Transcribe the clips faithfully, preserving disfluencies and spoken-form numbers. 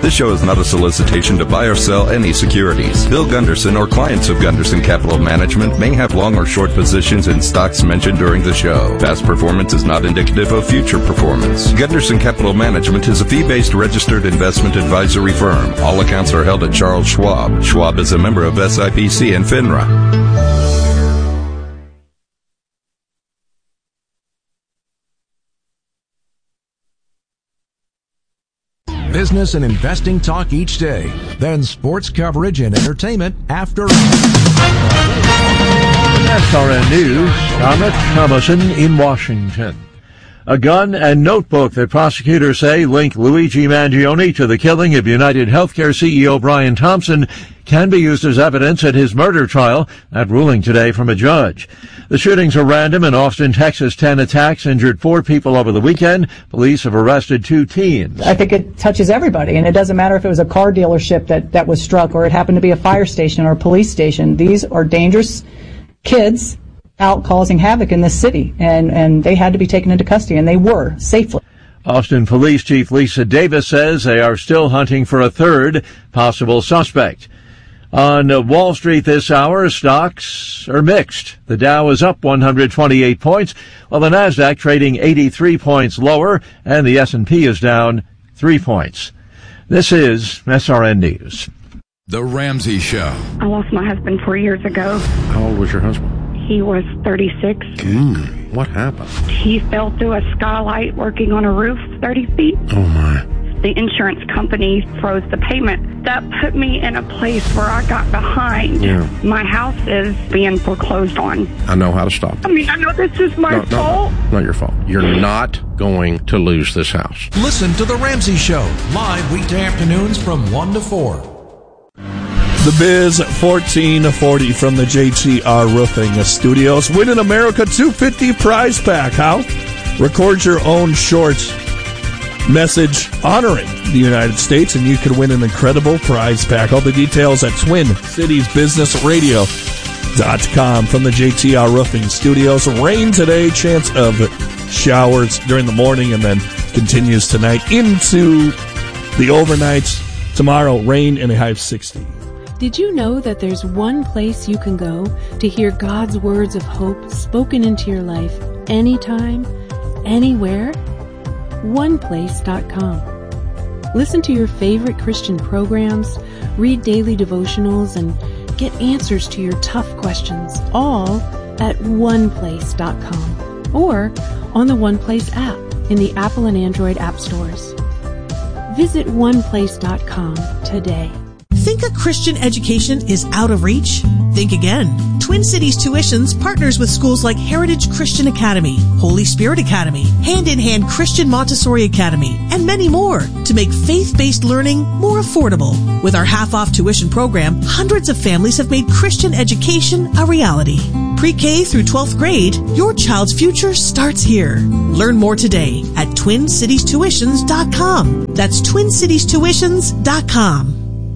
This show is not a solicitation to buy or sell any securities. Bill Gunderson or clients of Gunderson Capital Management may have long or short positions in stocks mentioned during the show. Past performance is not indicative of future performance. Gunderson Capital Management is a fee-based registered investment advisory firm. All accounts are held at Charles Schwab. Schwab is a member of S I P C and FINRA. Business and investing talk each day. Then sports coverage and entertainment after. S R N News, Amit Thomason in Washington. A gun and notebook that prosecutors say link Luigi Mangione to the killing of United Healthcare C E O Brian Thompson can be used as evidence at his murder trial. That ruling today from a judge. The shootings are random in Austin, Texas. Ten attacks injured four people over the weekend. Police have arrested two teens. I think it touches everybody, and it doesn't matter if it was a car dealership that, that was struck or it happened to be a fire station or a police station. These are dangerous kids out causing havoc in this city, and, and they had to be taken into custody, and they were, safely. Austin Police Chief Lisa Davis says they are still hunting for a third possible suspect. On Wall Street this hour, stocks are mixed. The Dow is up one hundred twenty-eight points, while the Nasdaq trading eighty-three points lower, and the S and P is down three points. This is S R N News. The Ramsey Show. I lost my husband four years ago. How old was your husband? He was thirty-six. Mm, what happened? He fell through a skylight working on a roof thirty feet. Oh, my. The insurance company froze the payment. That put me in a place where I got behind. Yeah. My house is being foreclosed on. I know how to stop it. I mean, I know this is my no, fault. No, no, not your fault. You're not going to lose this house. Listen to The Ramsey Show, live weekday afternoons from one to four. The Biz fourteen forty from the J T R Roofing Studios. Win an America two fifty prize pack. How? Record your own short message honoring the United States, and you could win an incredible prize pack. All the details at twin cities business radio dot com from the J T R Roofing Studios. Rain today, chance of showers during the morning, and then continues tonight into the overnight. Tomorrow, rain and a high of sixty. Did you know that there's one place you can go to hear God's words of hope spoken into your life anytime, anywhere? one place dot com. Listen to your favorite Christian programs, read daily devotionals, and get answers to your tough questions, all at one place dot com or on the OnePlace app in the Apple and Android app stores. Visit one place dot com today. Think a Christian education is out of reach? Think again. Twin Cities Tuitions partners with schools like Heritage Christian Academy, Holy Spirit Academy, Hand in Hand Christian Montessori Academy, and many more to make faith-based learning more affordable. With our half-off tuition program, hundreds of families have made Christian education a reality. Pre-K through twelfth grade, your child's future starts here. Learn more today at twin cities tuitions dot com. That's twin cities tuitions dot com.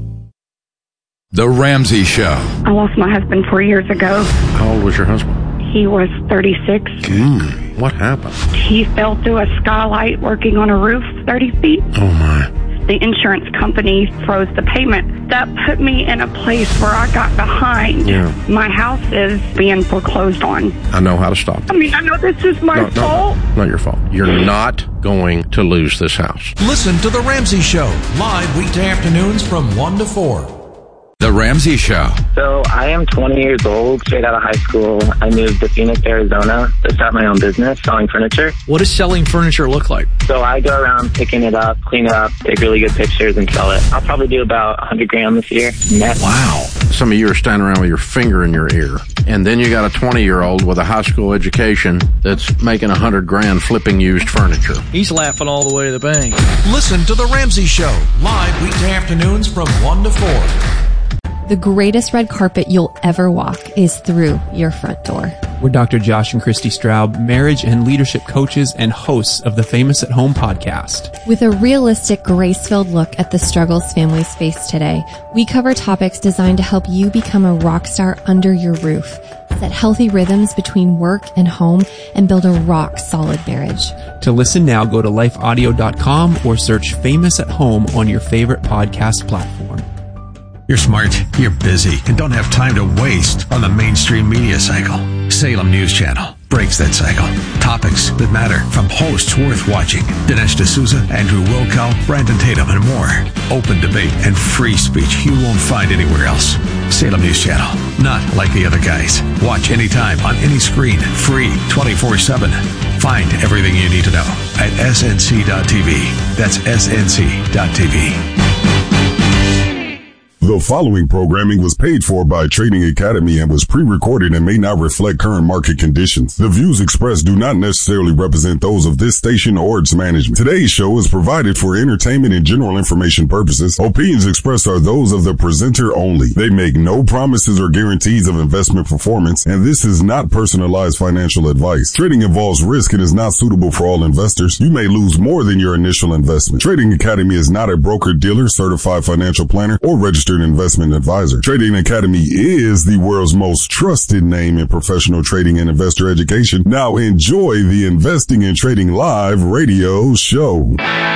The Ramsey Show. I lost my husband four years ago. How old was your husband? He was thirty-six. Mm, what happened? He fell through a skylight working on a roof thirty feet. Oh, my. The insurance company froze the payment. That put me in a place where I got behind. Yeah. My house is being foreclosed on. I know how to stop it. I mean, I know this is my no, fault. No, not your fault. You're not going to lose this house. Listen to The Ramsey Show, live weekday afternoons from one to four. The Ramsey Show. So I am twenty years old, straight out of high school. I moved to Phoenix, Arizona to start my own business, selling furniture. What does selling furniture look like? So I go around picking it up, clean it up, take really good pictures, and sell it. I'll probably do about one hundred grand this year. Net. Wow. Some of you are standing around with your finger in your ear. And then you got a twenty-year-old with a high school education that's making one hundred grand flipping used furniture. He's laughing all the way to the bank. Listen to The Ramsey Show, live weekday afternoons from one to four. The greatest red carpet you'll ever walk is through your front door. We're Doctor Josh and Christy Straub, marriage and leadership coaches and hosts of the Famous at Home podcast. With a realistic, grace-filled look at the struggles families face today, we cover topics designed to help you become a rock star under your roof. set healthy rhythms between work and home, and build a rock-solid marriage. To listen now, go to life audio dot com or search Famous at Home on your favorite podcast platform. You're smart, you're busy, and don't have time to waste on the mainstream media cycle. Salem News Channel breaks that cycle. Topics that matter from hosts worth watching. Dinesh D'Souza, Andrew Wilkow, Brandon Tatum, and more. Open debate and free speech you won't find anywhere else. Salem News Channel. Not like the other guys. Watch anytime on any screen. Free twenty-four seven. Find everything you need to know at S N C dot T V. That's S N C dot T V. The following programming was paid for by Trading Academy and was pre-recorded and may not reflect current market conditions. The views expressed do not necessarily represent those of this station or its management. Today's show is provided for entertainment and general information purposes. Opinions expressed are those of the presenter only. They make no promises or guarantees of investment performance, and this is not personalized financial advice. Trading involves risk and is not suitable for all investors. You may lose more than your initial investment. Trading Academy is not a broker-dealer, certified financial planner, or registered investment advisor. Trading Academy is the world's most trusted name in professional trading and investor education. Now enjoy the Investing and Trading Live radio show.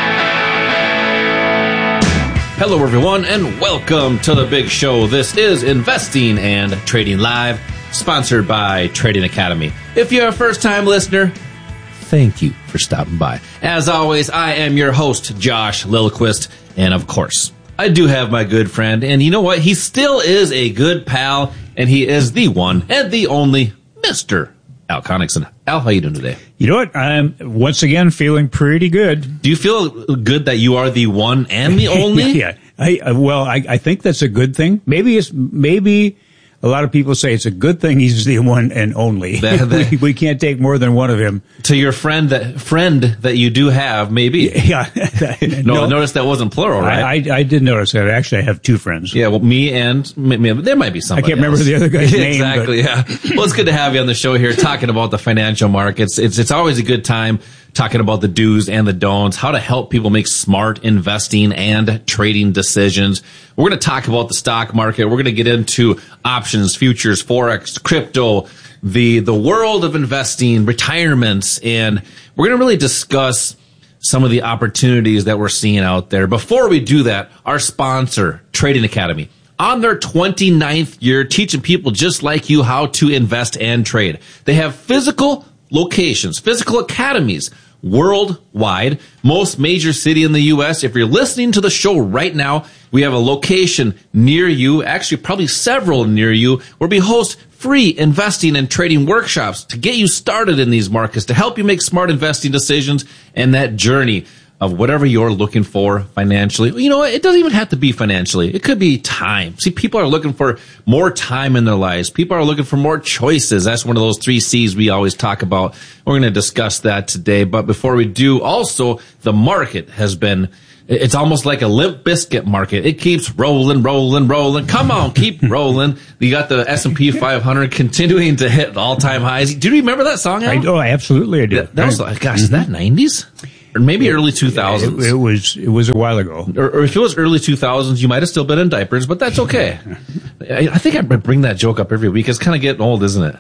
Hello everyone and welcome to the big show. This is Investing and Trading Live, sponsored by Trading Academy. If you're a first-time listener, thank you for stopping by. As always, I am your host, Josh Lilquist, and of course, I do have my good friend, and you know what? He still is a good pal, and he is the one and the only Mister Al Connickson. Al, how you doing today? You know what? I'm once again feeling pretty good. Do you feel good that you are the one and the only? yeah. I, uh, well, I, I think that's a good thing. Maybe it's maybe. A lot of people say it's a good thing he's the one and only. That, that, we, we can't take more than one of him. To your friend that friend that you do have, maybe. Yeah. no, no, notice that wasn't plural, right? I, I, I did notice that. Actually, I have two friends. Yeah, well, me and me, there might be somebody I can't else. remember the other guy's name. Exactly, yeah. Well, it's good to have you on the show here talking about the financial markets. It's it's always a good time talking about the do's and the don'ts, how to help people make smart investing and trading decisions. We're going to talk about the stock market. We're going to get into options, futures, forex, crypto, the the world of investing, retirements, and we're going to really discuss some of the opportunities that we're seeing out there. Before we do that, our sponsor, Trading Academy, on their twenty-ninth year, teaching people just like you how to invest and trade. They have physical locations, physical academies worldwide, most major city in the U S. If you're listening to the show right now, we have a location near you, actually probably several near you, where we host free investing and trading workshops to get you started in these markets, to help you make smart investing decisions and that journey of whatever you're looking for financially. You know what? It doesn't even have to be financially. It could be time. See, people are looking for more time in their lives. People are looking for more choices. That's one of those three C's we always talk about. We're going to discuss that today. But before we do, also, the market has been, it's almost like a Limp Biscuit market. It keeps rolling, rolling, rolling. Come on, keep rolling. You got the S and P five hundred continuing to hit all-time highs. Do you remember that song, Al? I do. Absolutely, I do. That, that was, gosh, mm-hmm. Is that nineties? Or maybe early two thousands. It, it was it was a while ago. Or, or if it was early two thousands, you might have still been in diapers, but that's okay. I, I think I bring that joke up every week. It's kind of getting old, isn't it?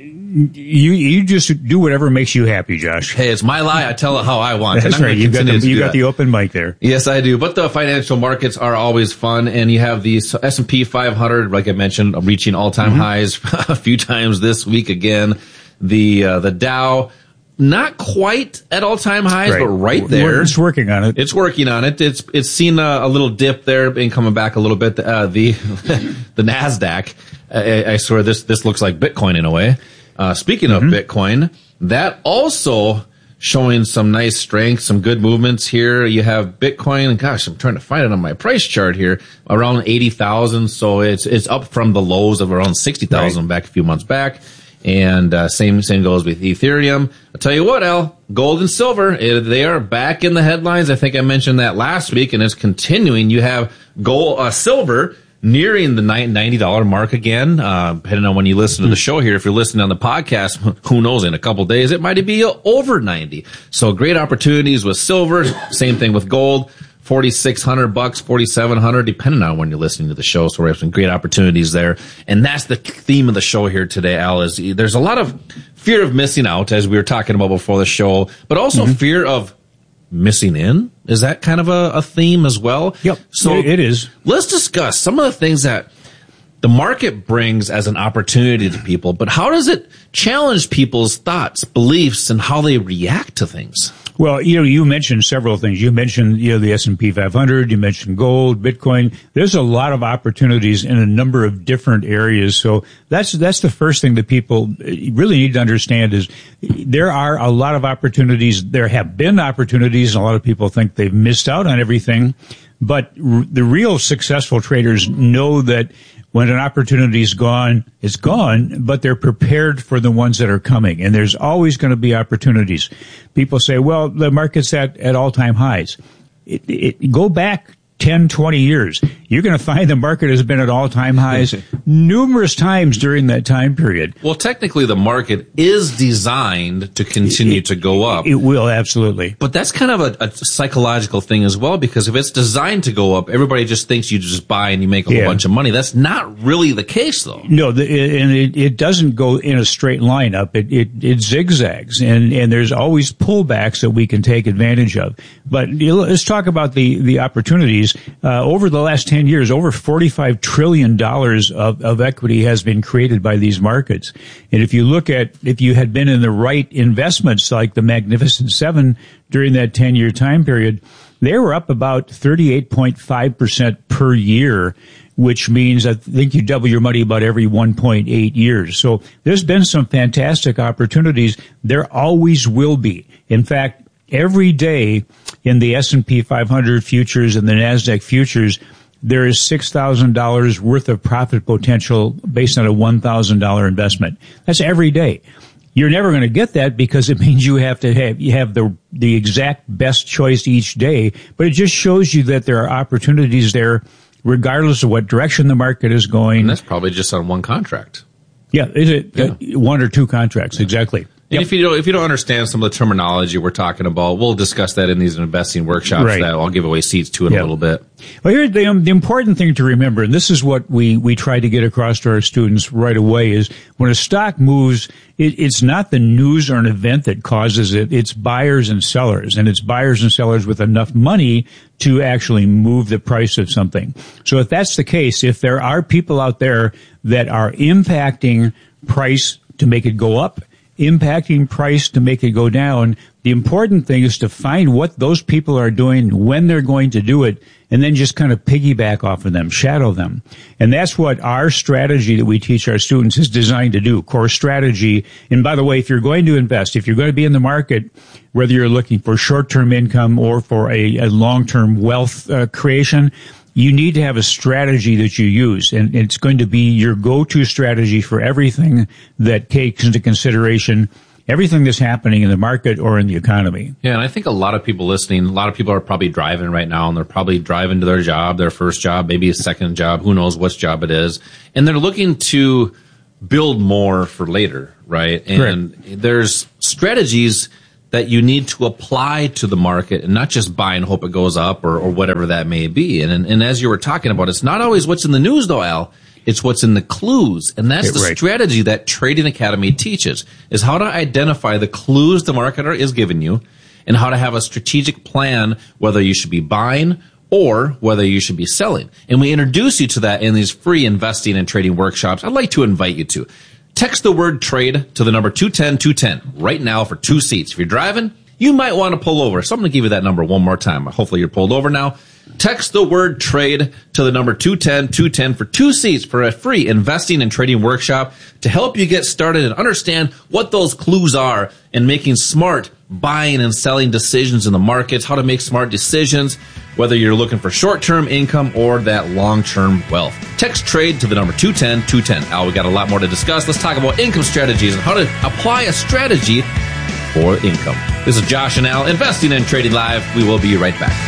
You you just do whatever makes you happy, Josh. Hey, it's my lie. I tell it how I want. That's right. You got the, you got the open mic there. Yes, I do. But the financial markets are always fun, and you have the S and P five hundred, like I mentioned, reaching all-time mm-hmm. highs a few times this week again. The uh, the Dow, not quite at all-time highs, right. but right there. It's working on it. It's working on it. It's it's seen a, a little dip there and coming back a little bit. Uh, the the NASDAQ, I, I swear this this looks like Bitcoin in a way. Uh, speaking of mm-hmm. Bitcoin, that also showing some nice strength, some good movements here. You have Bitcoin, and gosh, I'm trying to find it on my price chart here, around eighty thousand. So it's it's up from the lows of around sixty thousand right. back a few months back. And uh, same same goes with Ethereum. I'll tell you what, Al, gold and silver, it, they are back in the headlines. I think I mentioned that last week, and it's continuing. You have gold, uh, silver nearing the ninety dollars mark again, uh, depending on when you listen to the show here. If you're listening on the podcast, who knows, in a couple days, it might be over ninety. So great opportunities with silver. Same thing with gold. forty-six hundred bucks, forty-seven hundred, depending on when you're listening to the show. So we have some great opportunities there. And that's the theme of the show here today, Al, is there's a lot of fear of missing out, as we were talking about before the show, but also mm-hmm. fear of missing in. Is that kind of a, a theme as well? Yep. So it is. Let's discuss some of the things that the market brings as an opportunity to people, but how does it challenge people's thoughts, beliefs, and how they react to things? Well, you know, you mentioned several things. You mentioned, you know, the S and P five hundred. You mentioned gold, Bitcoin. There's a lot of opportunities in a number of different areas. So that's that's the first thing that people really need to understand is there are a lot of opportunities. There have been opportunities, and a lot of people think they've missed out on everything. But r- the real successful traders know that when an opportunity is gone, it's gone, but they're prepared for the ones that are coming. And there's always going to be opportunities. People say, well, the market's at, at all-time highs. It, it, go back ten, twenty years. You're going to find the market has been at all-time highs numerous times during that time period. Well, technically, the market is designed to continue it, to go up. It will, absolutely. But that's kind of a, a psychological thing as well, because if it's designed to go up, everybody just thinks you just buy and you make a whole yeah. bunch of money. That's not really the case, though. No, the, and it, it doesn't go in a straight line up. It, it, it zigzags, and, and there's always pullbacks that we can take advantage of. But you know, let's talk about the, the opportunities. Uh, over the last ten years, over forty-five trillion dollars of, of equity has been created by these markets. And if you look at, if you had been in the right investments like the Magnificent Seven during that ten-year time period, they were up about thirty-eight point five percent per year, which means I think you double your money about every one point eight years. So there's been some fantastic opportunities. There always will be. In fact, every day in the S and P five hundred futures and the NASDAQ futures, there is six thousand dollars worth of profit potential based on a one thousand dollars investment. That's every day. You're never going to get that because it means you have to have, you have the, the exact best choice each day, but it just shows you that there are opportunities there regardless of what direction the market is going. And that's probably just on one contract. Yeah, is it yeah. Uh, one or two contracts, yeah. exactly. And Yep. if you don't, if you don't understand some of the terminology we're talking about, we'll discuss that in these investing workshops. Right. That I'll give away seats to in Yep. a little bit. Well, here the, um, the important thing to remember, and this is what we we try to get across to our students right away, is when a stock moves, it, it's not the news or an event that causes it. It's buyers and sellers, and it's buyers and sellers with enough money to actually move the price of something. So if that's the case, if there are people out there that are impacting price to make it go up, impacting price to make it go down, the important thing is to find what those people are doing, when they're going to do it, and then just kind of piggyback off of them, shadow them. And that's what our strategy that we teach our students is designed to do, core strategy. And by the way, if you're going to invest, if you're going to be in the market, whether you're looking for short-term income or for a, a long-term wealth uh, creation, you need to have a strategy that you use, and it's going to be your go-to strategy for everything that takes into consideration everything that's happening in the market or in the economy. Yeah, and I think a lot of people listening, a lot of people are probably driving right now, and they're probably driving to their job, their first job, maybe a second job, who knows which job it is, and they're looking to build more for later, right? And Correct. There's strategies that you need to apply to the market and not just buy and hope it goes up or, or whatever that may be. And, and and as you were talking about, it's not always what's in the news though, Al. It's what's in the clues. And that's yeah, the right. strategy that Trading Academy teaches, is how to identify the clues the marketer is giving you and how to have a strategic plan, whether you should be buying or whether you should be selling. And we introduce you to that in these free investing and trading workshops I'd like to invite you to. Text the word trade to the number two ten two ten right now for two seats. If you're driving, you might want to pull over. So I'm going to give you that number one more time. Hopefully you're pulled over now. Text the word trade to the number two ten two ten for two seats for a free investing and trading workshop to help you get started and understand what those clues are in making smart buying and selling decisions in the markets, how to make smart decisions, whether you're looking for short-term income or that long-term wealth. Text trade to the number two ten two ten. Al, we got a lot more to discuss. Let's talk about income strategies and how to apply a strategy for income. This is Josh and Al, Investing and Trading Live. We will be right back.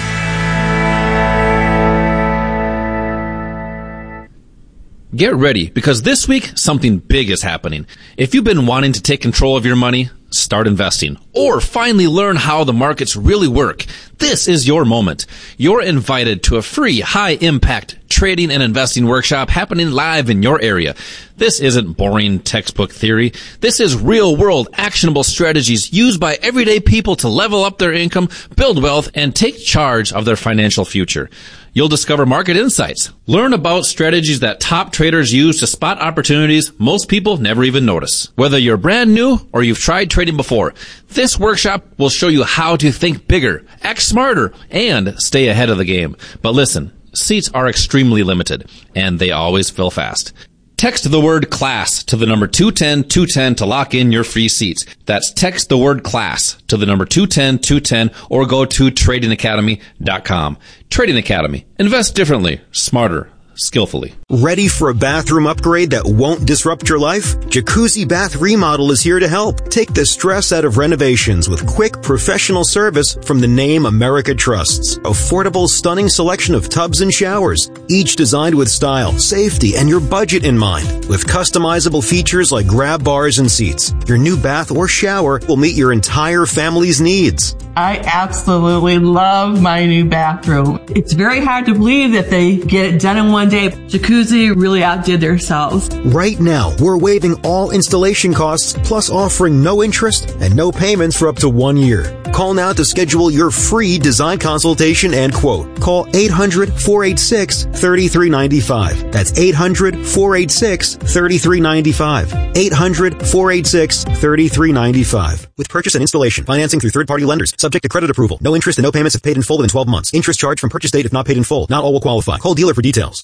Get ready, because this week, something big is happening. If you've been wanting to take control of your money, start investing or finally learn how the markets really work, this is your moment. You're invited to a free high-impact trading and investing workshop happening live in your area. This isn't boring textbook theory. This is real-world actionable strategies used by everyday people to level up their income, build wealth, and take charge of their financial future. You'll discover market insights, learn about strategies that top traders use to spot opportunities most people never even notice. Whether you're brand new or you've tried trading before, this workshop will show you how to think bigger, act smarter, and stay ahead of the game. But listen, seats are extremely limited, and they always fill fast. Text the word CLASS to the number two ten two ten to lock in your free seats. That's text the word CLASS to the number two ten two ten or go to trading academy dot com. Trading Academy. Invest differently, smarter, skillfully. Ready for a bathroom upgrade that won't disrupt your life? Jacuzzi Bath Remodel is here to help. Take the stress out of renovations with quick, professional service from the name America trusts. Affordable, stunning selection of tubs and showers, each designed with style, safety, and your budget in mind. With customizable features like grab bars and seats, your new bath or shower will meet your entire family's needs. I absolutely love my new bathroom. It's very hard to believe that they get it done in one day. Jacuzzi really outdid themselves. Right now, we're waiving all installation costs, plus offering no interest and no payments for up to one year. Call now to schedule your free design consultation and quote. Call eight hundred four eight six three three nine five. That's eight hundred four eight six three three nine five. eight hundred four eight six three three nine five. With purchase and installation, financing through third-party lenders, subject to credit approval. No interest and no payments if paid in full within twelve months. Interest charged from purchase date if not paid in full. Not all will qualify. Call dealer for details.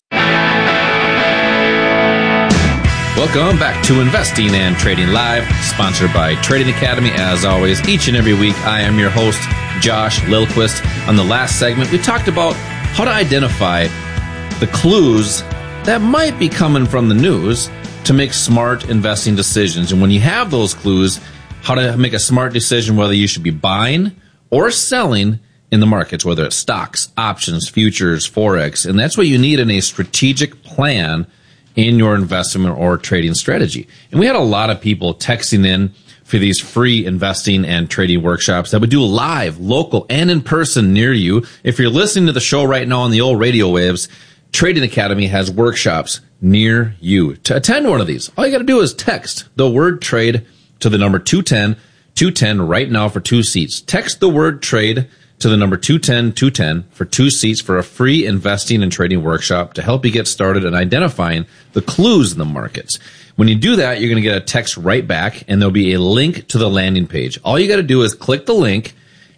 Welcome back to Investing and Trading Live, sponsored by Trading Academy. As always, each and every week, I am your host, Josh Lilquist. On the last segment, we talked about how to identify the clues that might be coming from the news to make smart investing decisions. And when you have those clues, how to make a smart decision whether you should be buying or selling in the markets, whether it's stocks, options, futures, Forex. And that's what you need in a strategic plan in your investment or trading strategy. And we had a lot of people texting in for these free investing and trading workshops that we do live, local, and in person near you. If you're listening to the show right now on the old radio waves, Trading Academy has workshops near you. To attend one of these, all you got to do is text the word trade to the number two ten two ten right now for two seats. Text the word trade to the number two ten two ten for two seats for a free investing and trading workshop to help you get started in identifying the clues in the markets. When you do that, you're going to get a text right back, and there'll be a link to the landing page. All you got to do is click the link,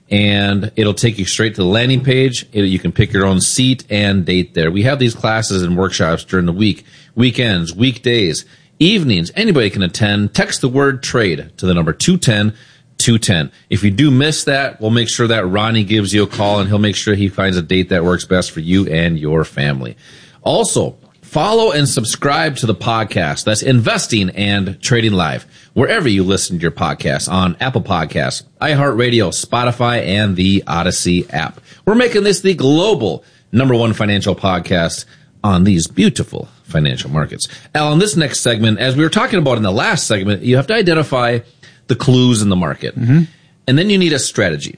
and it'll take you straight to the landing page. It, you can pick your own seat and date there. We have these classes and workshops during the week, weekends, weekdays, evenings. Anybody can attend. Text the word trade to the number two ten two ten. If you do miss that, we'll make sure that Ronnie gives you a call, and he'll make sure he finds a date that works best for you and your family. Also, follow and subscribe to the podcast. That's Investing and Trading Live, wherever you listen to your podcasts, on Apple Podcasts, iHeartRadio, Spotify, and the Odyssey app. We're making this the global number one financial podcast on these beautiful financial markets. Al, in this next segment, as we were talking about in the last segment, you have to identify the clues in the market. Mm-hmm. And then you need a strategy.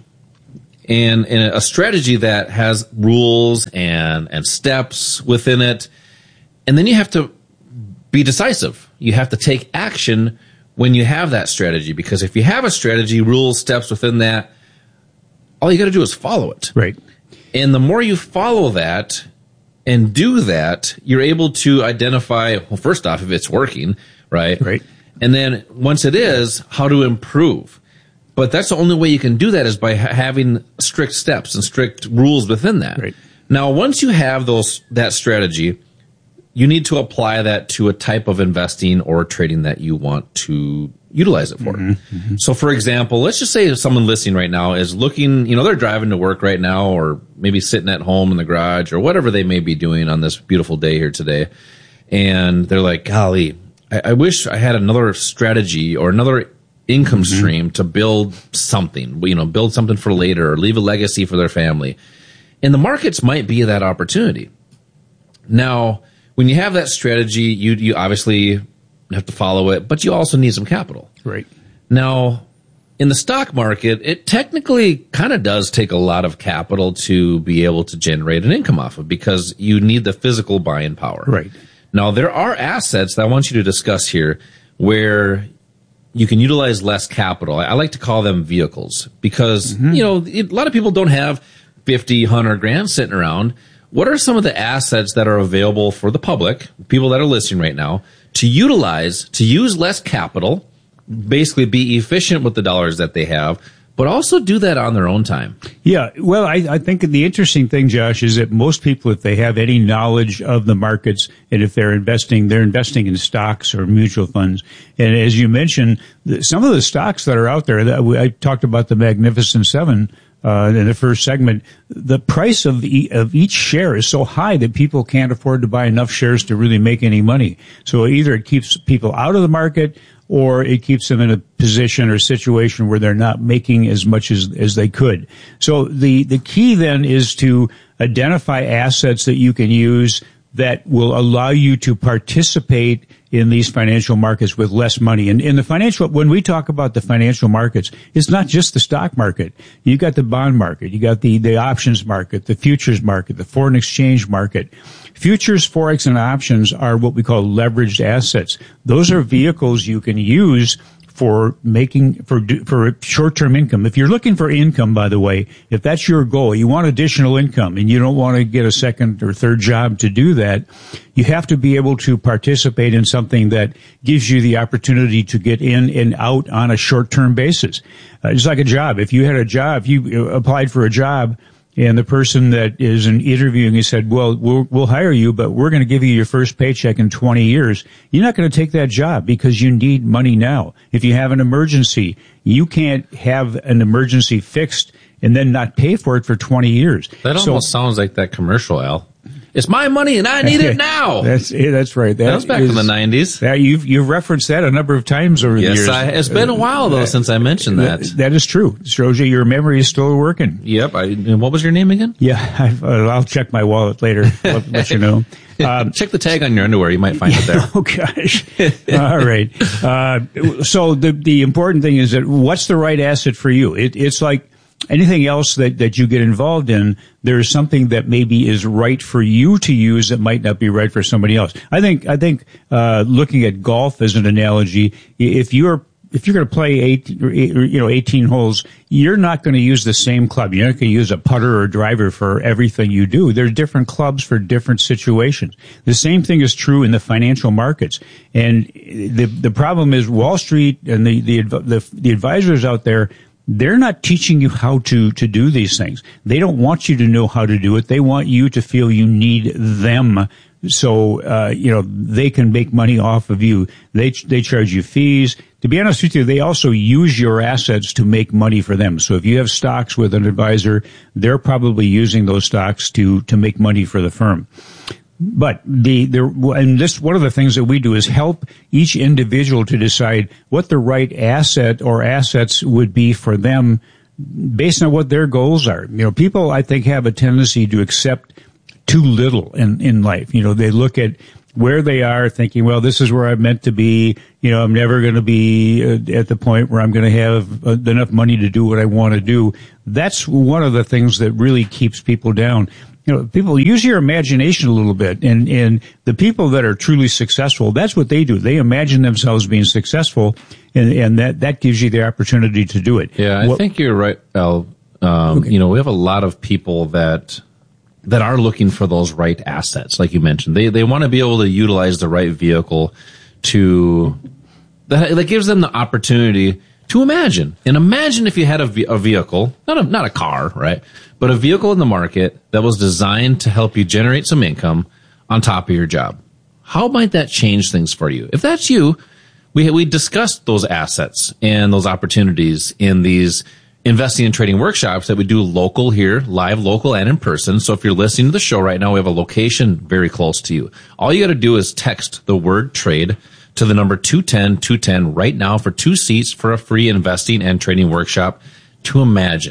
And, and a strategy that has rules and, and steps within it. And then you have to be decisive. You have to take action when you have that strategy. Because if you have a strategy, rules, steps within that, all you got to do is follow it. Right. And the more you follow that and do that, you're able to identify, well, first off, if it's working, right? Right. And then once it is, how to improve. But that's the only way you can do that is by ha- having strict steps and strict rules within that. Right. Now, once you have those that strategy, you need to apply that to a type of investing or trading that you want to utilize it for. Mm-hmm, mm-hmm. So, for example, let's just say someone listening right now is looking, you know, they're driving to work right now or maybe sitting at home in the garage or whatever they may be doing on this beautiful day here today. And they're like, golly, I, I wish I had another strategy or another income mm-hmm. stream to build something, you know, build something for later or leave a legacy for their family. And the markets might be that opportunity. Now, when you have that strategy, you you obviously have to follow it, but you also need some capital. Right. Now, in the stock market, it technically kind of does take a lot of capital to be able to generate an income off of, because you need the physical buying power. Right. Now, there are assets that I want you to discuss here where you can utilize less capital. I like to call them vehicles because, mm-hmm. you know, a lot of people don't have fifty, one hundred grand sitting around. What are some of the assets that are available for the public, people that are listening right now, to utilize, to use less capital, basically be efficient with the dollars that they have, but also do that on their own time? Yeah, well, I, I think the interesting thing, Josh, is that most people, if they have any knowledge of the markets, and if they're investing, they're investing in stocks or mutual funds. And as you mentioned, the, some of the stocks that are out there, that we, I talked about the Magnificent Seven uh, in the first segment, the price of, e- of each share is so high that people can't afford to buy enough shares to really make any money. So either it keeps people out of the market, or it keeps them in a position or situation where they're not making as much as, as they could. So the, the key then is to identify assets that you can use that will allow you to participate in these financial markets with less money. And in the financial, when we talk about the financial markets, it's not just the stock market. You got the bond market, you got the, the options market, the futures market, the foreign exchange market. Futures, forex, and options are what we call leveraged assets. Those are vehicles you can use for making, for, for short-term income. If you're looking for income, by the way, if that's your goal, you want additional income and you don't want to get a second or third job to do that, you have to be able to participate in something that gives you the opportunity to get in and out on a short-term basis. Uh, it's like a job. If you had a job, if you applied for a job, and the person that is interviewing you said, well, we'll, we'll hire you, but we're going to give you your first paycheck in twenty years. You're not going to take that job because you need money now. If you have an emergency, you can't have an emergency fixed and then not pay for it for twenty years. That so, almost sounds like that commercial, Al. It's my money and I need it now. That's that's right. That, that was back is, in the nineties. That you've you've referenced that a number of times over yes, the years. I, it's been a while though uh, since I mentioned that. that. That is true. It shows you your memory is still working. Yep. I, and what was your name again? Yeah, I, I'll check my wallet later. I'll let you know. Um, check the tag on your underwear. You might find yeah, it there. Oh gosh. All right. Uh, so the the important thing is that what's the right asset for you? It, it's like anything else that, that you get involved in, there's something that maybe is right for you to use that might not be right for somebody else. I think, I think, uh, looking at golf as an analogy, if you're, if you're going to play eight, you know, eighteen holes, you're not going to use the same club. You're not going to use a putter or a driver for everything you do. There's different clubs for different situations. The same thing is true in the financial markets. And the, the problem is Wall Street and the, the, the, the advisors out there, they're not teaching you how to, to do these things. They don't want you to know how to do it. They want you to feel you need them. So, uh, you know, they can make money off of you. They, they charge you fees. To be honest with you, they also use your assets to make money for them. So if you have stocks with an advisor, they're probably using those stocks to, to make money for the firm. But the, the, and this, one of the things that we do is help each individual to decide what the right asset or assets would be for them based on what their goals are. You know, people, I think, have a tendency to accept too little in, in life. You know, they look at where they are thinking, well, this is where I'm meant to be. You know, I'm never going to be at the point where I'm going to have enough money to do what I want to do. That's one of the things that really keeps people down. You know, people use your imagination a little bit, and, and the people that are truly successful, that's what they do. They imagine themselves being successful, and, and that, that gives you the opportunity to do it. Yeah, I what, think you're right, Al. Um, okay. You know, we have a lot of people that, that are looking for those right assets, like you mentioned. They, they want to be able to utilize the right vehicle to, that, that gives them the opportunity to imagine. And imagine if you had a, a vehicle, not a, not a car, right? But a vehicle in the market that was designed to help you generate some income on top of your job. How might that change things for you? If that's you, we, we discussed those assets and those opportunities in these investing and trading workshops that we do local here, live, local, and in person. So if you're listening to the show right now, we have a location very close to you. All you got to do is text the word trade to the number two ten two ten right now for two seats for a free investing and trading workshop to imagine.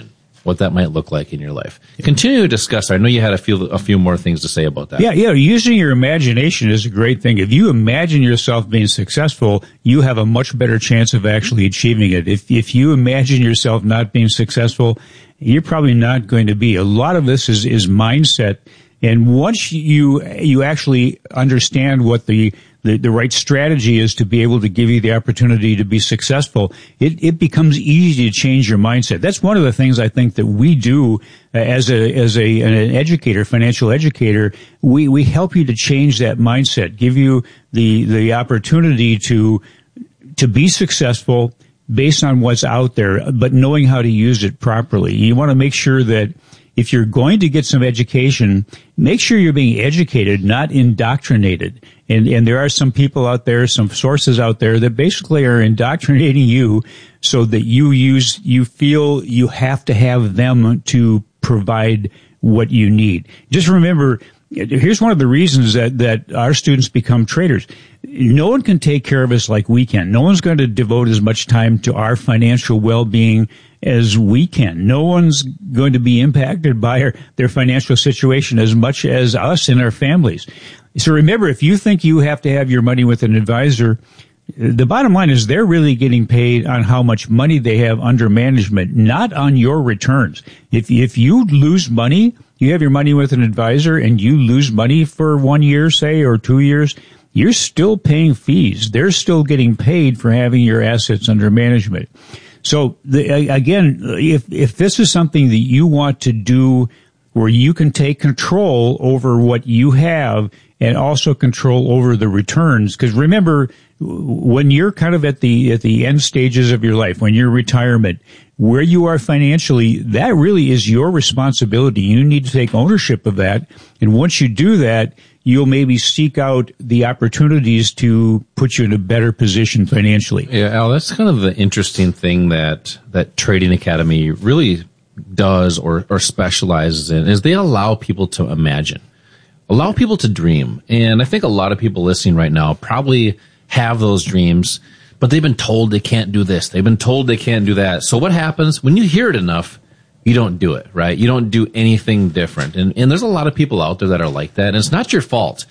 what that might look like in your life. Continue to discuss. I know you had a few a few more things to say about that. Yeah, yeah. Using your imagination is a great thing. If you imagine yourself being successful, you have a much better chance of actually achieving it. If if you imagine yourself not being successful, you're probably not going to be. A lot of this is is mindset. And once you you actually understand what the, the, the right strategy is to be able to give you the opportunity to be successful, it, it becomes easy to change your mindset. That's one of the things I think that we do as a as a an educator, financial educator. We we help you to change that mindset, give you the the opportunity to to be successful based on what's out there, but knowing how to use it properly. You want to make sure that if you're going to get some education, make sure you're being educated, not indoctrinated. And, and there are some people out there, some sources out there that basically are indoctrinating you so that you use, you feel you have to have them to provide what you need. Just remember, here's one of the reasons that, that our students become traders. No one can take care of us like we can. No one's going to devote as much time to our financial well-being as we can. No one's going to be impacted by our, their financial situation as much as us and our families. So remember, if you think you have to have your money with an advisor, the bottom line is they're really getting paid on how much money they have under management, not on your returns. If, if you lose money, you have your money with an advisor and you lose money for one year, say, or two years, you're still paying fees. They're still getting paid for having your assets under management. So the, again, if, if this is something that you want to do where you can take control over what you have and also control over the returns, because remember, when you're kind of at the, at the end stages of your life, when you're retirement, where you are financially, that really is your responsibility. You need to take ownership of that. And once you do that, you'll maybe seek out the opportunities to put you in a better position financially. Yeah, Al, that's kind of the interesting thing that, that Trading Academy really does or, or specializes in, is they allow people to imagine, allow people to dream. And I think a lot of people listening right now probably have those dreams, but they've been told they can't do this. They've been told they can't do that. So what happens when you hear it enough? You don't do it, right? You don't do anything different. And, and there's a lot of people out there that are like that, and it's not your fault.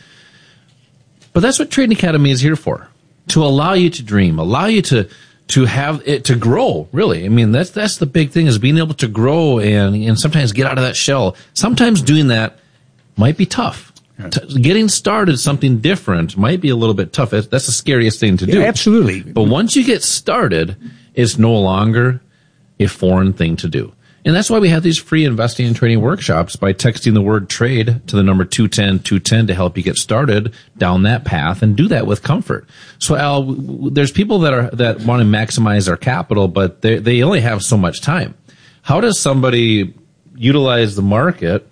But that's what Trading Academy is here for, to allow you to dream, allow you to, to have it, to grow, really. I mean, that's, that's the big thing, is being able to grow and, and sometimes get out of that shell. Sometimes doing that might be tough. Yeah. T- getting started something different might be a little bit tough. That's the scariest thing to do. Yeah, absolutely. But once you get started, it's no longer a foreign thing to do. And that's why we have these free investing and trading workshops by texting the word trade to the number two ten two ten to help you get started down that path and do that with comfort. So Al, there's people that are, that want to maximize their capital, but they, they only have so much time. How does somebody utilize the market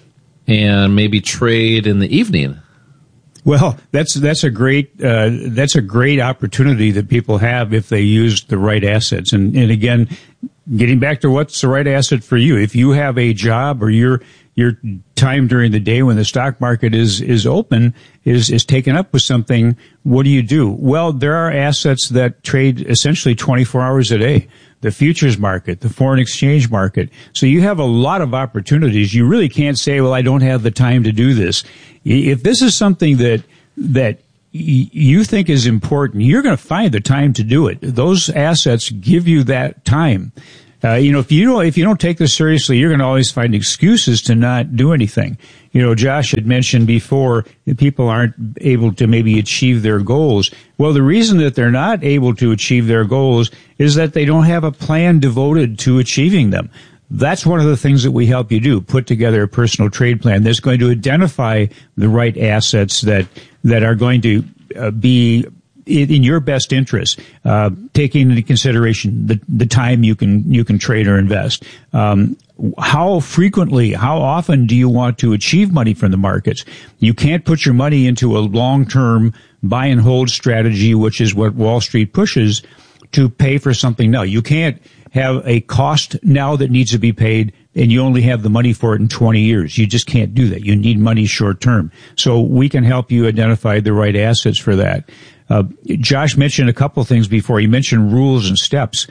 and maybe trade in the evening? Well, that's that's a great uh, that's a great opportunity that people have if they use the right assets. And and again, getting back to what's the right asset for you. If you have a job or your your time during the day when the stock market is is open is is taken up with something, what do you do? Well, there are assets that trade essentially twenty-four hours a day. The futures market, the foreign exchange market. So you have a lot of opportunities. You really can't say, well, I don't have the time to do this. If this is something that, that you think is important, you're going to find the time to do it. Those assets give you that time. Uh, you know, if you don't, if you don't take this seriously, you're going to always find excuses to not do anything. You know, Josh had mentioned before that people aren't able to maybe achieve their goals. Well, the reason that they're not able to achieve their goals is that they don't have a plan devoted to achieving them. That's one of the things that we help you do, put together a personal trade plan that's going to identify the right assets that, that are going to uh, be in your best interest, uh, taking into consideration the, the time you can, you can trade or invest. Um, how frequently, how often do you want to achieve money from the markets? You can't put your money into a long-term buy and hold strategy, which is what Wall Street pushes, to pay for something now. You can't have a cost now that needs to be paid and you only have the money for it in twenty years. You just can't do that. You need money short term. So we can help you identify the right assets for that. Uh, Josh mentioned a couple of things before. He mentioned rules and steps.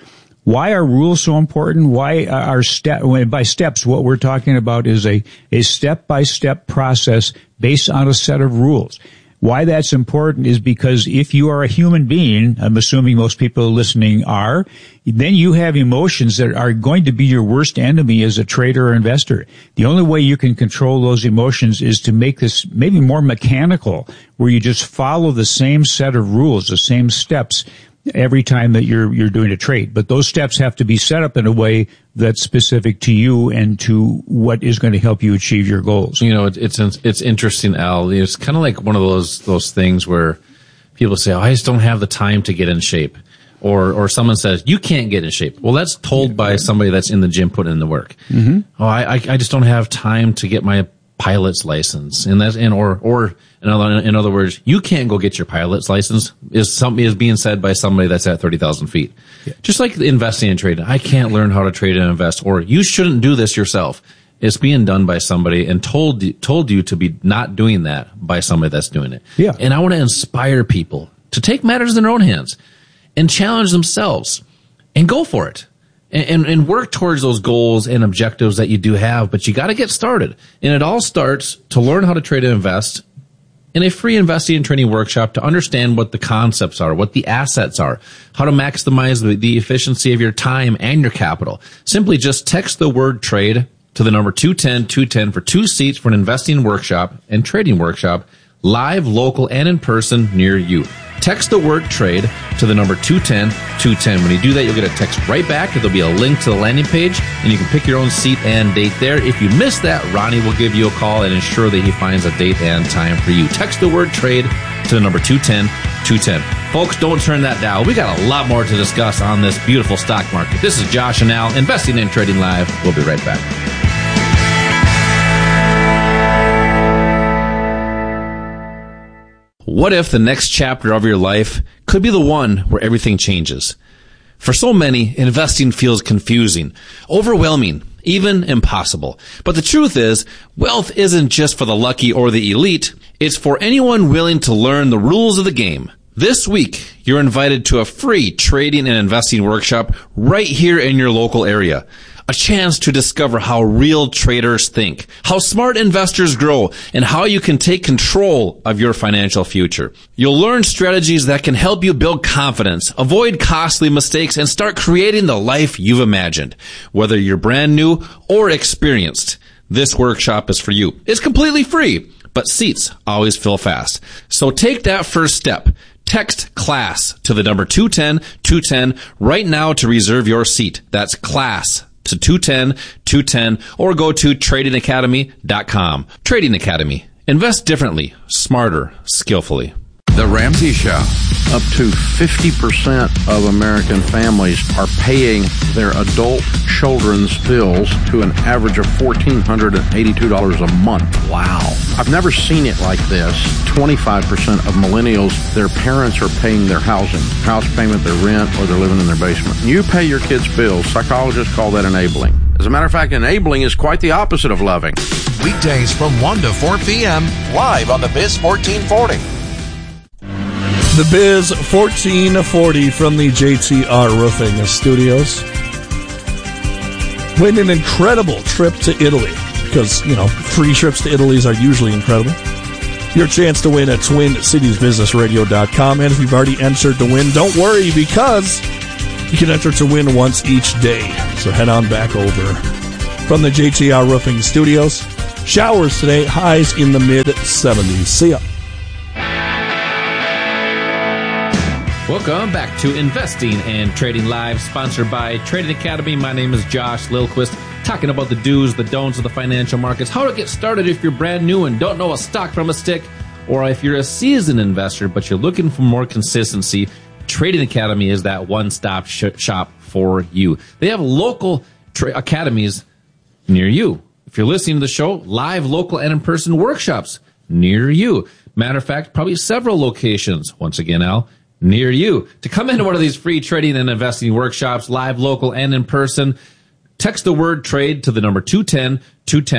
Why are rules so important? Why are step, by steps, what we're talking about is a, a step-by-step process based on a set of rules. Why that's important is because if you are a human being, I'm assuming most people listening are, then you have emotions that are going to be your worst enemy as a trader or investor. The only way you can control those emotions is to make this maybe more mechanical, where you just follow the same set of rules, the same steps every time that you're you're doing a trade. But those steps have to be set up in a way that's specific to you and to what is going to help you achieve your goals. You know, it, it's it's interesting, Al. It's kind of like one of those those things where people say, "Oh, I just don't have the time to get in shape," or or someone says, "You can't get in shape." Well, that's told yeah, by right. somebody that's in the gym putting in the work. Mm-hmm. Oh, I I just don't have time to get my pilot's license, and that's and or or in other in other words, you can't go get your pilot's license is something is being said by somebody that's at thirty thousand feet. Yeah. Just like investing and trading, I can't learn how to trade and invest, or you shouldn't do this yourself. It's being done by somebody and told told you to be not doing that by somebody that's doing it. Yeah, and I want to inspire people to take matters in their own hands and challenge themselves and go for it. And, and work towards those goals and objectives that you do have, but you got to get started. And it all starts to learn how to trade and invest in a free investing and trading workshop to understand what the concepts are, what the assets are, how to maximize the, the efficiency of your time and your capital. Simply just text the word trade to the number two ten two ten for two seats for an investing workshop and trading workshop, live, local, and in person near you. Text the word trade to the number two ten two ten. When you do that, you'll get a text right back. There'll be a link to the landing page, and you can pick your own seat and date there. If you miss that, Ronnie will give you a call and ensure that he finds a date and time for you. Text the word trade to the number two ten two ten. Folks, don't turn that dial. We got a lot more to discuss on this beautiful stock market. This is Josh and Al, Investing and Trading Live. We'll be right back. What if the next chapter of your life could be the one where everything changes? For so many, investing feels confusing, overwhelming, even impossible. But the truth is, wealth isn't just for the lucky or the elite. It's for anyone willing to learn the rules of the game. This week, you're invited to a free trading and investing workshop right here in your local area. A chance to discover how real traders think, how smart investors grow, and how you can take control of your financial future. You'll learn strategies that can help you build confidence, avoid costly mistakes, and start creating the life you've imagined. Whether you're brand new or experienced, this workshop is for you. It's completely free, but seats always fill fast. So take that first step. Text CLASS to the number two ten two ten right now to reserve your seat. That's CLASS to two ten two ten, or go to trading academy dot com. Trading Academy. Invest differently, smarter, skillfully. The Ramsey Show. Up to fifty percent of American families are paying their adult children's bills to an average of one thousand four hundred eighty-two dollars a month. Wow. I've never seen it like this. twenty-five percent of millennials, their parents are paying their housing, house payment, their rent, or they're living in their basement. You pay your kids' bills. Psychologists call that enabling. As a matter of fact, enabling is quite the opposite of loving. Weekdays from one to four p.m. live on the Biz fourteen forty. The Biz fourteen forty from the J T R Roofing Studios. Win an incredible trip to Italy, because, you know, free trips to Italy are usually incredible. Your chance to win at twin cities business radio dot com. And if you've already entered to win, don't worry, because you can enter to win once each day. So head on back over. From the J T R Roofing Studios, showers today, highs in the mid seventies. See ya. Welcome back to Investing and Trading Live, sponsored by Trading Academy. My name is Josh Lilquist, talking about the do's, the don'ts of the financial markets, how to get started if you're brand new and don't know a stock from a stick, or if you're a seasoned investor but you're looking for more consistency. Trading Academy is that one-stop sh- shop for you. They have local tra- academies near you. If you're listening to the show, live, local, and in-person workshops near you. Matter of fact, probably several locations, once again, Al, near you. To come into one of these free trading and investing workshops, live, local, and in person, text the word trade to the number two ten two ten.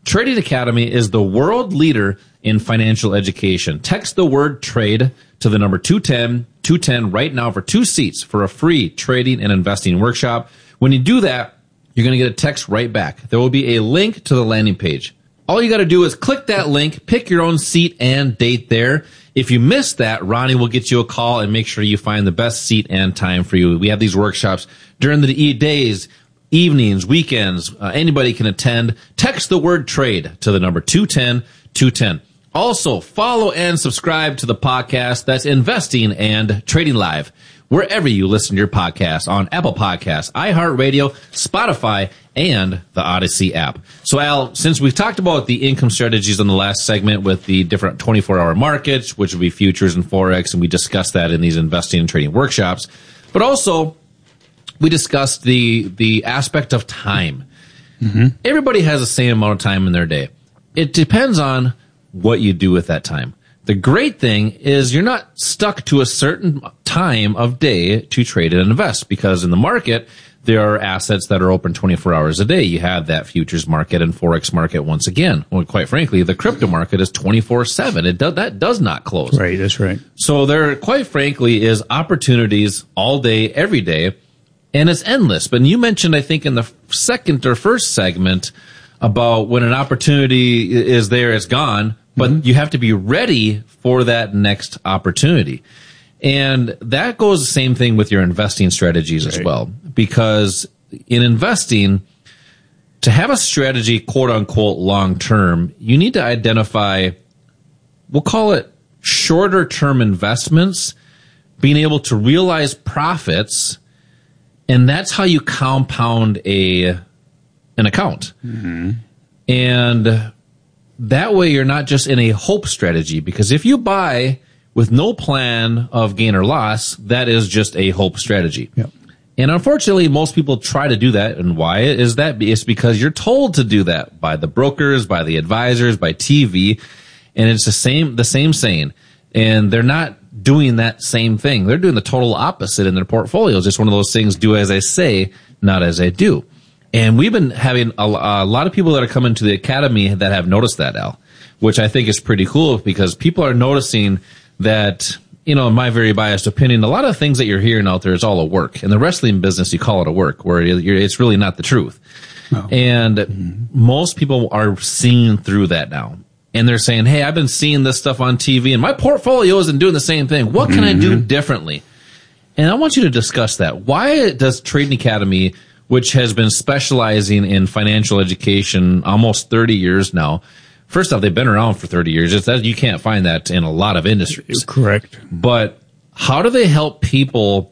Trading Academy is the world leader in financial education. Text the word trade to the number two ten, two ten right now for two seats for a free trading and investing workshop. When you do that, you're going to get a text right back. There will be a link to the landing page. All you got to do is click that link, pick your own seat and date there. If you miss that, Ronnie will get you a call and make sure you find the best seat and time for you. We have these workshops during the days, evenings, weekends. Uh, anybody can attend. Text the word trade to the number two ten, two ten. Also, follow and subscribe to the podcast. That's Investing and Trading Live, wherever you listen to your podcast, on Apple Podcasts, iHeartRadio, Spotify, and the Odyssey app. So, Al, since we've talked about the income strategies in the last segment with the different twenty-four hour markets, which would be futures and Forex, and we discussed that in these investing and trading workshops, but also we discussed the the aspect of time. Mm-hmm. Everybody has the same amount of time in their day. It depends on what you do with that time. The great thing is you're not stuck to a certain time of day to trade and invest, because in the market, there are assets that are open twenty-four hours a day. You have that futures market and Forex market once again. Well, quite frankly, the crypto market is twenty-four seven. It does, that does not close. Right, that's right. So there, quite frankly, is opportunities all day, every day, and it's endless. But you mentioned, I think, in the second or first segment about when an opportunity is there, it's gone, but mm-hmm. you have to be ready for that next opportunity. And that goes the same thing with your investing strategies right. as well, because in investing, to have a strategy, quote unquote, long term, you need to identify, we'll call it shorter term investments, being able to realize profits, and that's how you compound a an account. Mm-hmm. And that way you're not just in a hope strategy, because if you buy with no plan of gain or loss, that is just a hope strategy. Yep. And unfortunately, most people try to do that. And why is that? It's because you're told to do that by the brokers, by the advisors, by T V. And it's the same, the same saying. And they're not doing that same thing. They're doing the total opposite in their portfolios. It's one of those things, do as I say, not as I do. And we've been having a, a lot of people that are coming to the academy that have noticed that, Al, which I think is pretty cool, because people are noticing that, you know, in my very biased opinion, a lot of things that you're hearing out there is all a work. In the wrestling business, you call it a work, where you're, it's really not the truth. Oh. And mm-hmm. most people are seeing through that now. And they're saying, hey, I've been seeing this stuff on T V and my portfolio isn't doing the same thing. What can mm-hmm. I do differently? And I want you to discuss that. Why does Trading Academy, which has been specializing in financial education almost thirty years now, first off, they've been around for thirty years. It's that you can't find that in a lot of industries. Correct. But how do they help people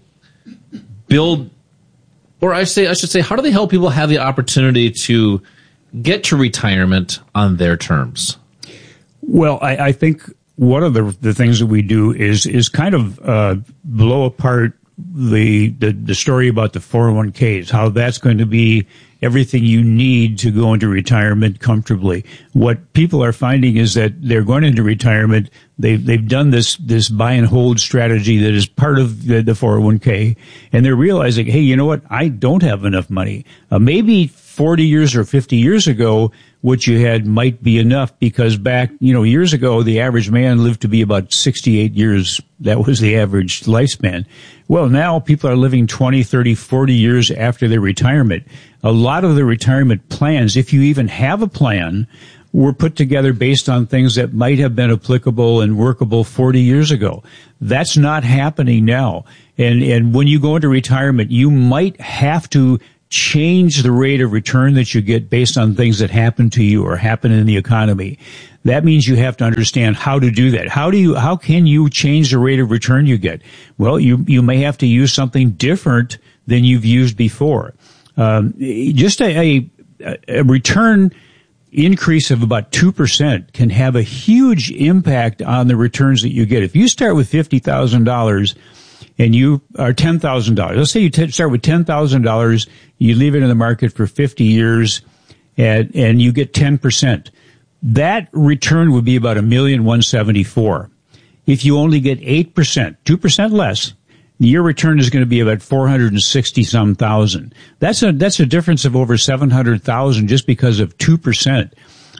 build, or I say, I should say, how do they help people have the opportunity to get to retirement on their terms? Well, I, I think one of the the things that we do is is kind of uh, blow apart the, the the story about the four oh one k's, how that's going to be everything you need to go into retirement comfortably. What people are finding is that they're going into retirement, they've, they've done this, this buy and hold strategy that is part of the, the four oh one k, and they're realizing, hey, you know what? I don't have enough money. Uh, maybe forty years or fifty years ago, what you had might be enough, because back, you know, years ago, the average man lived to be about sixty-eight years. That was the average lifespan. Well, now people are living twenty, thirty, forty years after their retirement. A lot of the retirement plans, if you even have a plan, were put together based on things that might have been applicable and workable forty years ago. That's not happening now. And, and when you go into retirement, you might have to change the rate of return that you get based on things that happen to you or happen in the economy. That means you have to understand how to do that. How do you, how can you change the rate of return you get? Well, you, you may have to use something different than you've used before. Um, just a, a, a return increase of about two percent can have a huge impact on the returns that you get. If you start with fifty thousand dollars and you are ten thousand dollars, let's say you t- start with ten thousand dollars, you leave it in the market for fifty years, and, and you get ten percent. That return would be about a million one seventy-four. If you only get eight percent, two percent less, your return is going to be about four hundred sixty some thousand. That's a, that's a difference of over seven hundred thousand just because of two percent.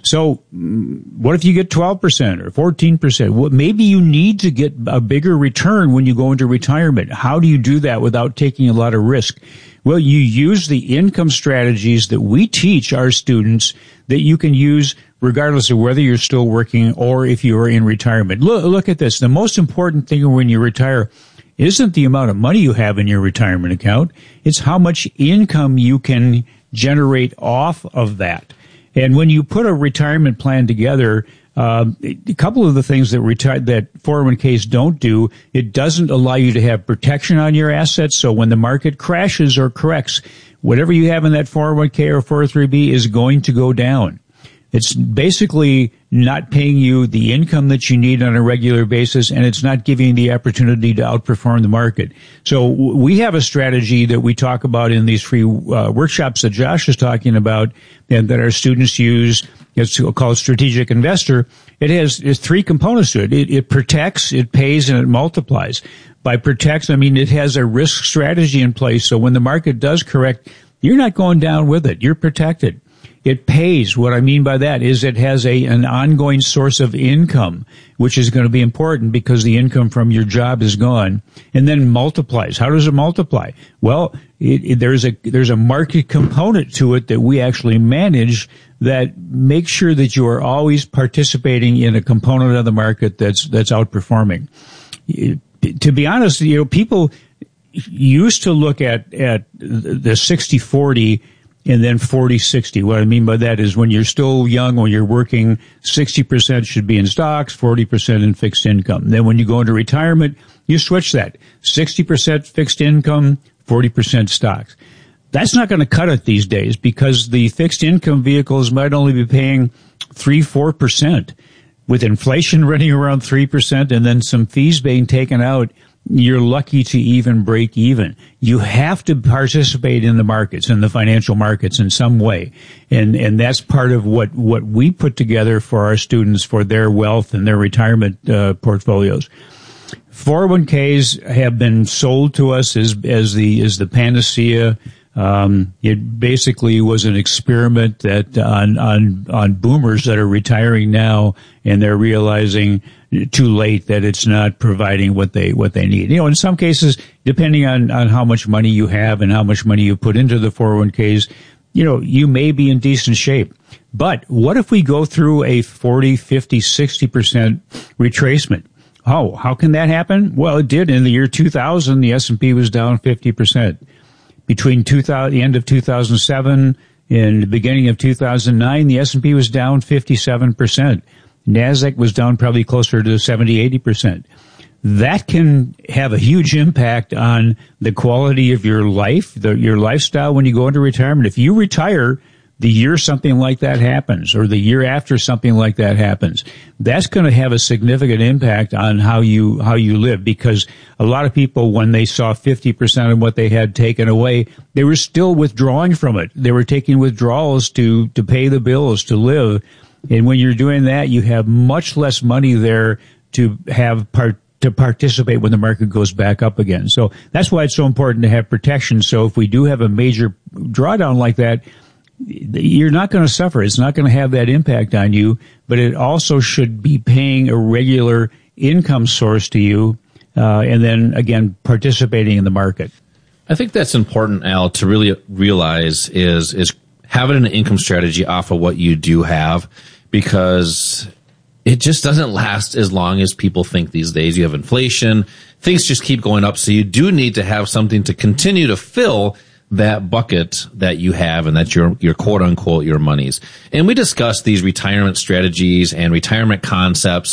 So what if you get twelve percent or fourteen percent? Well, maybe you need to get a bigger return when you go into retirement. How do you do that without taking a lot of risk? Well, you use the income strategies that we teach our students that you can use regardless of whether you're still working or if you are in retirement. Look, look at this. The most important thing when you retire isn't the amount of money you have in your retirement account. It's how much income you can generate off of that. And when you put a retirement plan together, um, a couple of the things that retire, that four oh one k's don't do, it doesn't allow you to have protection on your assets. So when the market crashes or corrects, whatever you have in that four oh one k or four oh three b is going to go down. It's basically not paying you the income that you need on a regular basis, and it's not giving you the opportunity to outperform the market. So we have a strategy that we talk about in these free uh, workshops that Josh is talking about and that our students use. It's called Strategic Investor. It has, has three components to it. it. It protects, it pays, and it multiplies. By protects, I mean it has a risk strategy in place, so when the market does correct, you're not going down with it. You're protected. It pays. What I mean by that is it has a an ongoing source of income, which is going to be important because the income from your job is gone, and then multiplies. How does it multiply? Well, it, it, there's a there's a market component to it that we actually manage that makes sure that you are always participating in a component of the market that's that's outperforming. It, to be honest, you know, people used to look at at the sixty forty and then forty sixty. What I mean by that is when you're still young, when you're working, sixty percent should be in stocks, forty percent in fixed income. Then when you go into retirement, you switch that. sixty percent fixed income, forty percent stocks. That's not going to cut it these days because the fixed income vehicles might only be paying three, four percent. With inflation running around three percent and then some fees being taken out, you're lucky to even break even. You have to participate in the markets, in the financial markets in some way. And, and that's part of what, what we put together for our students for their wealth and their retirement, uh, portfolios. four oh one k's have been sold to us as, as the, as the panacea. Um, it basically was an experiment that on, on, on boomers that are retiring now and they're realizing too late that it's not providing what they, what they need. You know, in some cases, depending on, on how much money you have and how much money you put into the four oh one k's, you know, you may be in decent shape. But what if we go through a forty, fifty, sixty percent retracement? Oh, how can that happen? Well, it did in the year two thousand. The S and P was down fifty percent. Between two thousand, the end of two thousand seven and the beginning of two thousand nine, the S and P was down fifty-seven percent. NASDAQ was down probably closer to seventy, eighty percent. That can have a huge impact on the quality of your life, the, your lifestyle when you go into retirement. If you retire the year something like that happens or the year after something like that happens, that's going to have a significant impact on how you, how you live because a lot of people, when they saw fifty percent of what they had taken away, they were still withdrawing from it. They were taking withdrawals to, to pay the bills, to live. And when you're doing that, you have much less money there to have part, to participate when the market goes back up again. So that's why it's so important to have protection. So if we do have a major drawdown like that, you're not going to suffer. It's not going to have that impact on you, but it also should be paying a regular income source to you, uh, and then again, participating in the market. I think that's important, Al, to really realize is, is having an income strategy off of what you do have, because it just doesn't last as long as people think these days. You have inflation, things just keep going up. So you do need to have something to continue to fill that bucket that you have, and that's your, your quote unquote, your monies. And we discussed these retirement strategies and retirement concepts